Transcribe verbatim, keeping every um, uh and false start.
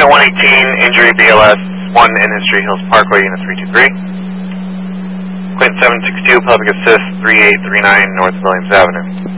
Quint one eighteen, injury B L S one in History Hills Parkway, unit three two three. Quint seven six two, public assist three eight three nine North Williams Avenue.